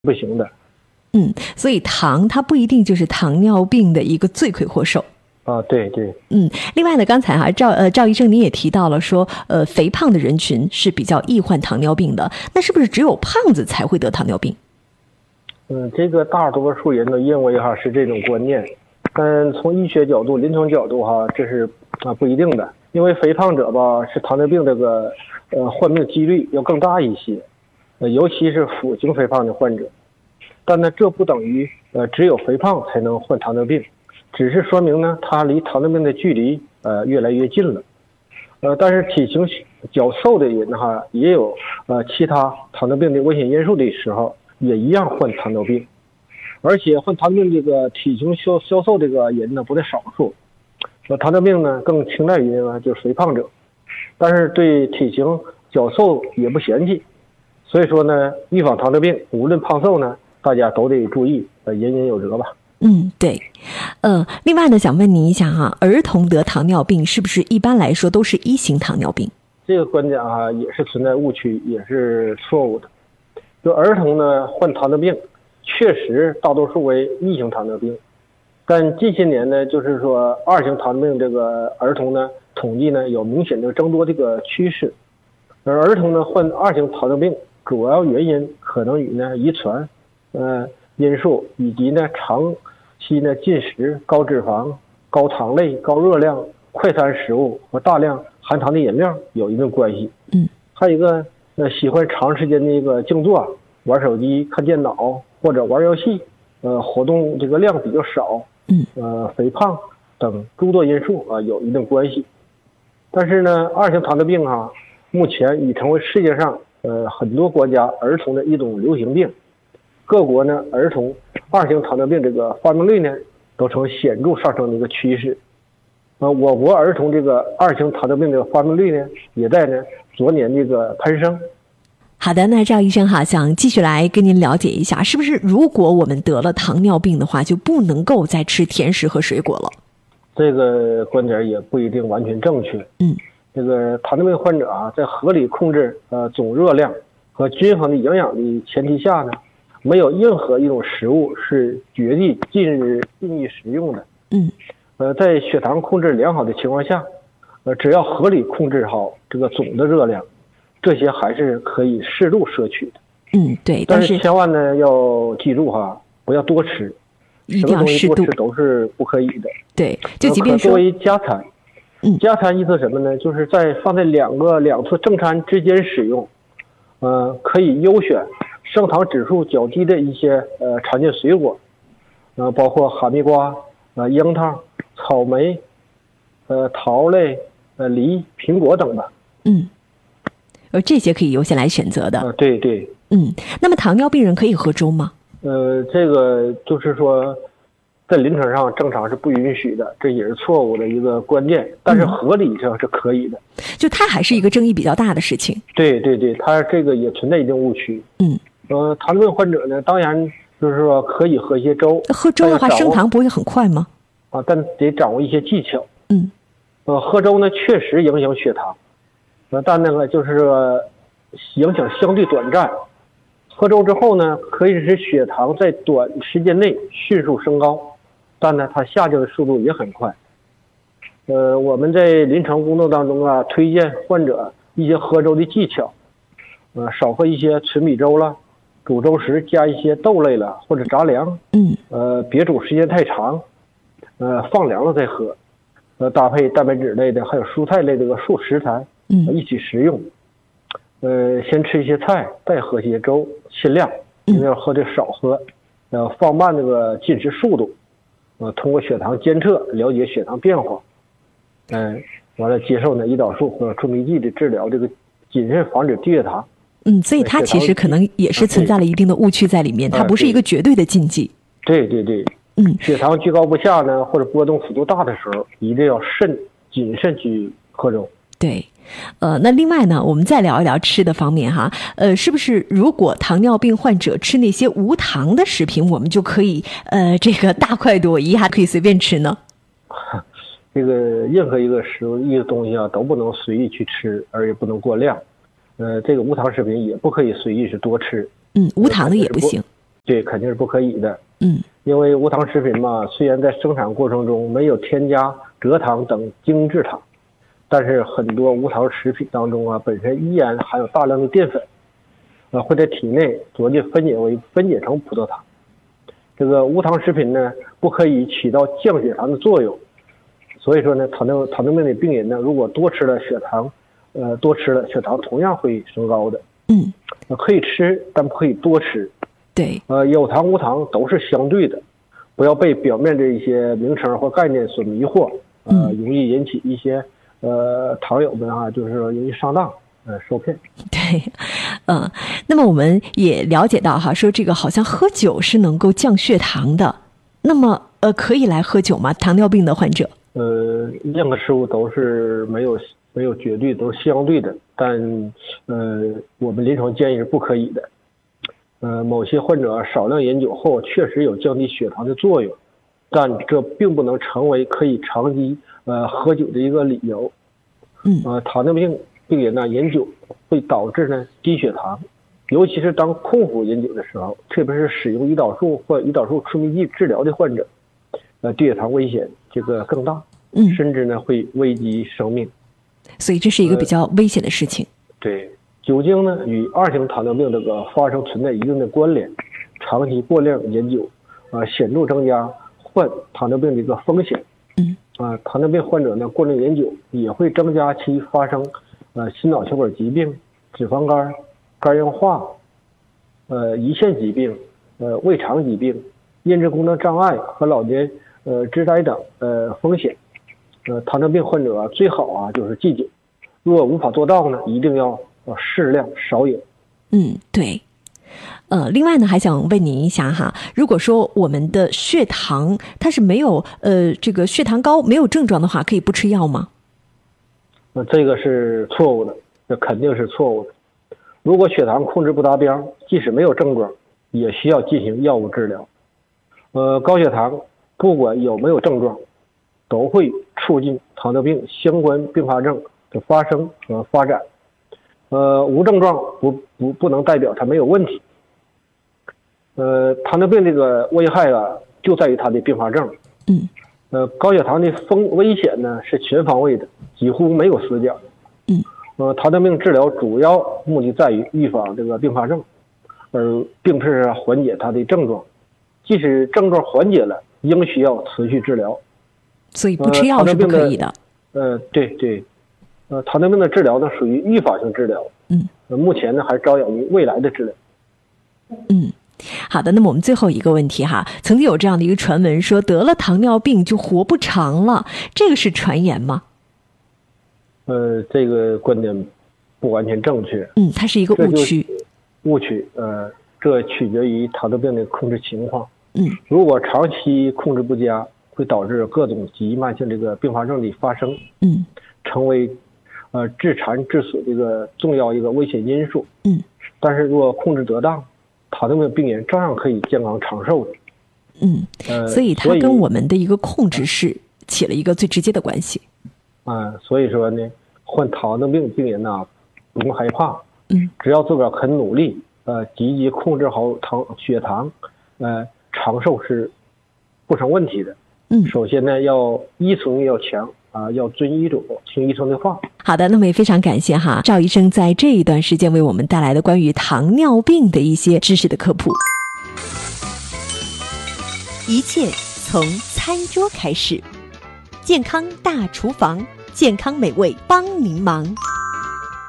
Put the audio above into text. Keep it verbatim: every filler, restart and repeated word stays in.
不行的。 嗯，所以糖它不一定就是糖尿病的一个罪魁祸首。 啊，对对。 嗯，另外呢，刚才哈赵呃赵医生您也提到了说，呃，肥胖的人群是比较易患糖尿病的，那是不是只有胖子才会得糖尿病？ 嗯，这个大多数人都认为哈是这种观念，但从医学角度、临床角度哈，这是啊不一定的，因为肥胖者吧是糖尿病这个呃患病几率要更大一些，呃尤其是腹型肥胖的患者。但呢，这不等于呃只有肥胖才能患糖尿病，只是说明呢，他离糖尿病的距离呃越来越近了。呃，但是体型较瘦的人哈，也有呃其他糖尿病的危险因素的时候，也一样患糖尿病。而且患糖尿病这个体型消消瘦这个人呢，不在少数。呃，糖尿病呢更青睐于呢就是肥胖者，但是对体型较瘦也不嫌弃。所以说呢，预防糖尿病，无论胖瘦呢，大家都得注意，呃，人人有责吧。 嗯，对，呃，另外呢，想问您一下哈，儿童得糖尿病是不是一般来说都是一型糖尿病？ 这个观点啊，也是存在误区，也是错误的。就儿童呢患糖尿病，确实大多数为一型糖尿病，但近些年呢，就是说二型糖尿病这个儿童呢，统计呢有明显的增多这个趋势。而儿童呢患二型糖尿病，主要原因可能与呢遗传呃因素以及呢长期呢进食高脂肪、高糖类、高热量快餐食物和大量含糖的饮料有一定关系。 嗯， 还有一个呃喜欢长时间的一个静坐、玩手机、看电脑或者玩游戏，呃活动这个量比较少， 嗯， 呃肥胖等诸多因素啊有一定关系。但是呢，二型糖尿病啊，目前已成为世界上呃很多国家儿童的一种流行病。各国呢，儿童二型糖尿病这个发病率呢，都呈显著上升的一个趋势。呃，我国儿童这个二型糖尿病的发病率呢，也在呢逐年这个攀升。 好的，那赵医生哈，想继续来跟您了解一下，是不是如果我们得了糖尿病的话，就不能够再吃甜食和水果了？ 这个观点也不一定完全正确。 嗯， 这个糖尿病患者啊，在合理控制呃总热量和均衡的营养的前提下呢，没有任何一种食物是绝对禁日禁欲食用的。 嗯， 呃，在血糖控制良好的情况下，呃，只要合理控制好这个总的热量，这些还是可以适度摄取的。 嗯，对， 但但是千万呢要记住哈，不要多吃， 一定要适度， 什么东西多吃都是不可以的。 对，就即便说作为加餐， 嗯， 加餐意思什么呢？就是在放在两个两次正餐之间使用，呃，可以优选升糖指数较低的一些呃常见水果，呃，包括哈密瓜、呃樱桃、草莓、呃桃类、呃梨、苹果等吧。 嗯，而这些可以优先来选择的。 呃，对对。 嗯，那么糖尿病人可以喝粥吗？ 呃，这个就是说，在临床上正常是不允许的，这也是错误的一个观念。但是合理上是可以的。 嗯、就它还是一个争议比较大的事情。 对对对，它这个也存在一定误区。 嗯。 呃，糖尿病患者呢，当然就是说可以喝一些粥。 喝粥的话，升糖不会很快吗？ 啊，但得掌握一些技巧。 嗯。 呃，喝粥呢确实影响血糖，呃，但那个就是说影响相对短暂。喝粥之后呢，可以使血糖在短时间内迅速升高，但呢，它下降的速度也很快。呃，我们在临床工作当中啊，推荐患者一些喝粥的技巧，呃，少喝一些纯米粥了，煮粥时加一些豆类了或者杂粮， 嗯， 呃，别煮时间太长，呃，放凉了再喝，呃，搭配蛋白质类的还有蔬菜类的这个素食材， 嗯， 一起食用。呃，先吃一些菜，再喝些粥，尽量尽量喝的少喝，呃，放慢这个进食速度，呃，通过血糖监测了解血糖变化，嗯、呃，完了接受呢胰岛素或者促泌剂的治疗，这个谨慎防止低血糖。 嗯，所以它其实可能也是存在了一定的误区在里面，它不是一个绝对的禁忌。 对对对， 嗯， 血糖居高不下呢，或者波动幅度大的时候，一定要慎谨慎去喝粥。 对。呃，那另外呢，我们再聊一聊吃的方面哈。呃，是不是如果糖尿病患者吃那些无糖的食品，我们就可以呃这个大快朵颐，还可以随便吃呢？ 这个任何一个食物一个东西啊，都不能随意去吃，而且不能过量。呃，这个无糖食品也不可以随意是多吃。 嗯，无糖的也不行。 这肯定是不可以的。 嗯， 因为无糖食品嘛，虽然在生产过程中没有添加蔗糖等精制糖，但是很多无糖食品当中啊，本身依然含有大量的淀粉，呃，会在体内逐渐分解为分解成葡萄糖。这个无糖食品呢，不可以起到降血糖的作用，所以说呢，糖尿糖尿病的病人呢，如果多吃了血糖，呃，多吃了血糖同样会升高的。 嗯， 呃，可以吃，但不可以多吃。 对， 呃，有糖无糖都是相对的，不要被表面的一些名称或概念所迷惑，呃，容易引起一些呃糖友们啊，就是容易上当，呃，受骗。 对，嗯、呃，那么我们也了解到哈，说这个好像喝酒是能够降血糖的，那么呃，可以来喝酒吗？糖尿病的患者？ 呃，任何事物都是没有没有绝对，都是相对的，但呃，我们临床建议是不可以的。呃，某些患者少量饮酒后确实有降低血糖的作用，但这并不能成为可以长期呃喝酒的一个理由。 嗯， 呃，糖尿病病人呢饮酒会导致呢低血糖，尤其是当空腹饮酒的时候，特别是使用胰岛素或胰岛素促进剂治疗的患者，呃，低血糖危险这个更大， 嗯， 甚至呢会危及生命。 所以这是一个比较危险的事情。 呃、对。酒精呢与二型糖尿病这个发生存在一定的关联，长期过量饮酒，啊、呃，显著增加患糖尿病的一个风险。 嗯， 啊、呃，糖尿病患者呢过量饮酒也会增加其发生呃心脑血管疾病、脂肪肝、肝硬化、呃胰腺疾病、呃胃肠疾病、认知功能障碍和老年呃痴呆等呃风险。呃，糖尿病患者啊最好啊就是忌酒，如果无法做到呢，一定要。要适量少饮。 嗯，对。呃，另外呢，还想问您一下哈，如果说我们的血糖它是没有呃这个血糖高没有症状的话，可以不吃药吗？ 那、呃、这个是错误的，这肯定是错误的。如果血糖控制不达标，即使没有症状，也需要进行药物治疗。呃，高血糖不管有没有症状，都会促进糖尿病相关并发症的发生和发展。呃，无症状不不不能代表它没有问题。呃，糖尿病这个危害啊，就在于它的并发症。 嗯。 呃，高血糖的风危险呢是全方位的，几乎没有死角。 嗯。 呃，糖尿病治疗主要目的在于预防这个并发症，而并不是缓解它的症状。即使症状缓解了，仍需要持续治疗。 所以不吃药是不可以的。 呃，对对。呃，糖尿病的治疗呢，属于预防性治疗。 嗯， 呃，目前呢，还着眼于未来的治疗。 嗯，好的。那么我们最后一个问题哈，曾经有这样的一个传闻说，得了糖尿病就活不长了，这个是传言吗？ 呃，这个观点不完全正确。 嗯，它是一个误区。 误区，呃，这取决于糖尿病的控制情况。 嗯， 如果长期控制不佳，会导致各种急慢性这个并发症的发生。 嗯，成为。呃，致残致死这个重要一个危险因素。 嗯， 但是如果控制得当，糖尿病病人照样可以健康长寿的。 嗯，呃，所以它跟我们的一个控制是起了一个最直接的关系。 啊、呃，所以说呢，患糖尿病病人呢，不用害怕。 嗯， 只要自个儿肯努力，呃，积极控制好糖血糖，呃，长寿是不成问题的。 嗯， 首先呢，要依存要强。啊，要遵医嘱，听医生的话。 好的，那么也非常感谢哈赵医生在这一段时间为我们带来的关于糖尿病的一些知识的科普。 一切从餐桌开始，健康大厨房，健康美味帮您忙。